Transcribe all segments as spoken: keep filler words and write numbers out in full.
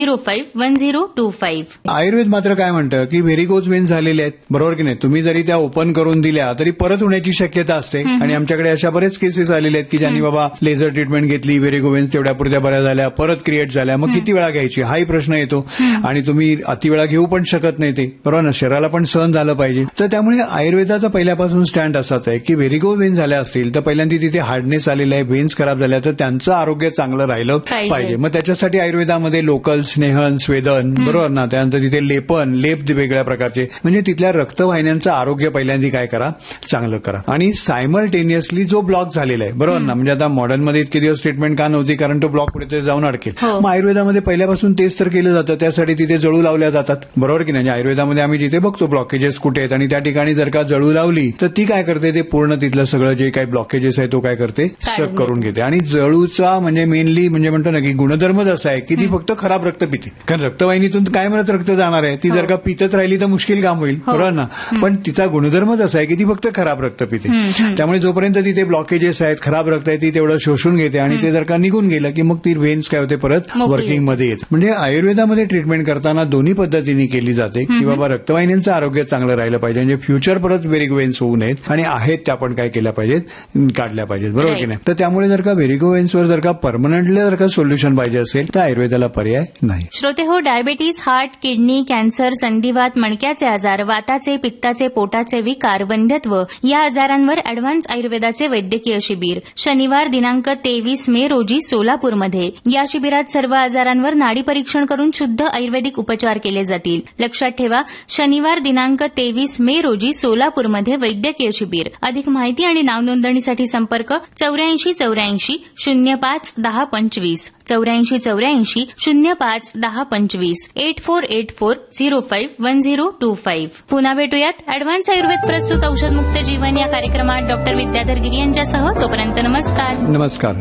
Zero five one zero to five. Ayurveda मात्र काय म्हणतं की व्हेरिकोज वेन्स झालेले आहेत, बरोबर की नाही. तुम्ही जरी त्या ओपन करून दिल्या तरी परत होण्याची शक्यता असते. आणि आमच्याकडे अशा बरेच केसेस आलेले आहेत की ज्यांनी बाबा लेझर ट्रीटमेंट घेतली, व्हेरिको वेन्स तेवढ्या पुरत्या बऱ्या झाल्या, परत क्रिएट झाल्या, मग किती वेळा घ्यायची हाही प्रश्न येतो. आणि तुम्ही अति वेळा घेऊ पण शकत नाही ते, बरोबर ना. शरीराला पण सहन झालं पाहिजे. तर त्यामुळे आयुर्वेदाचा पहिल्यापासून स्टँड असाच आहे की व्हेरिको वेन्स झाल्या असतील तर पहिल्यांदा तिथे हार्डनेस आलेला आहे, वेन्स खराब झाल्या, तर त्यांचं आरोग्य चांगलं राहिलं पाहिजे. मग त्याच्यासाठी आयुर्वेदामध्ये लोकल स्नेहन, स्वेदन, बरोबर ना, त्यानंतर तिथे लेपन, लेप वेगळ्या प्रकारचे, म्हणजे तिथल्या रक्तवाहिन्यांचं आरोग्य पहिल्यांदा काय करा, चांगलं करा. आणि सायमल्टेनियसली जो ब्लॉक झालेला आहे, बरोबर ना, म्हणजे आता मॉडर्नमध्ये इतके दिवस ट्रीटमेंट का नव्हती, कारण तो ब्लॉक कुठे जाऊन अडकेल. मग आयुर्वेदामध्ये पहिल्यापासून तेच तर केलं जातं, त्यासाठी तिथे जळू लावल्या जातात, बरोबर की नाही. आयुर्वेदामध्ये आम्ही जिथे बघतो ब्लॉकेजेस कुठे आहेत आणि त्या ठिकाणी जर का जळू लावली तर ती काय करते, ते पूर्ण तिथलं सगळं जे काही ब्लॉकेजेस आहे तो काय करते, सक करून घेते. आणि जळूचा म्हणजे मेनली म्हणजे म्हणतो ना की गुणधर्मच असा आहे की ती फक्त खराब रक्त पिते. कारण रक्तवाहिनीतून काय म्हणत रक्त जाणार आहे, ती जर का पितच राहिली तर मुश्किल काम होईल, बरोबर ना. पण तिचा गुणधर्मच असा आहे की ती फक्त खराब रक्त पिते. त्यामुळे जोपर्यंत तिथे ब्लॉकेजेस आहेत, खराब रक्त आहे, ती तेवढं शोषून घेते आणि ते जर का निघून गेलं की मग ती वेन्स काय होते, परत वर्किंगमध्ये येते. म्हणजे आयुर्वेदामध्ये ट्रीटमेंट करताना दोन्ही पद्धतीने केली जाते की बाबा रक्तवाहिन्यांचं आरोग्य चांगलं राहिलं पाहिजे, म्हणजे फ्युचर परत व्हेरिको वेन्स होऊ नयेत, आणि आहेत त्या पण काय केल्या पाहिजेत, काढल्या पाहिजेत, बरोबर की नाही. तर त्यामुळे जर का व्हेरिको वेन्सवर जर का परमनंटली जर का सोल्युशन पाहिजे असेल तर आयुर्वेदाला पर्याय नाही. श्रोते हो, डायबिटीज, हार्ट, किडनी, कॅन्सर, संधिवात, मणक्याचे आजार, वाताचे, पित्ताचे, पोटाचे विकार, वंध्यत्व या आजारांवर अॅडव्हान्स आयुर्वेदाचे वैद्यकीय शिबिर शनिवार दिनांक तेवीस मे रोजी सोलापूरमध्ये. या शिबिरात सर्व आजारांवर नाडी परीक्षण करून शुद्ध आयुर्वेदिक उपचार केले जातील. लक्षात ठेवा, शनिवार दिनांक तेवीस मे रोजी सोलापूरमध्ये वैद्यकीय शिबिर. अधिक माहिती आणि नाव नोंदणीसाठी संपर्क चौऱ्याऐंशी चौऱ्याऐंशी शून्य पाच दहा पंचवीस चौऱ्याऐंशी चौऱ्याऐंशी शून्य पाच दहा पंचवीस eight four eight four zero five one zero to five. पुन्हा भेटूयात अॅडव्हान्स आयुर्वेद प्रस्तुत औषधमुक्त जीवन या कार्यक्रमात डॉक्टर विद्याधर गिरी यांच्यासह. तोपर्यंत नमस्कार. नमस्कार.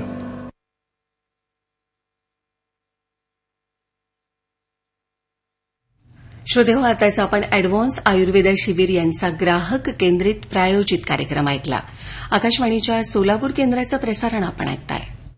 श्रोते हो, आताच आपण अॅडव्हान्स आयुर्वेद शिबिर यांचा ग्राहक केंद्रित प्रायोजित कार्यक्रम ऐकला. आकाशवाणीच्या सोलापूर केंद्राचं प्रसारण आपण ऐकताय.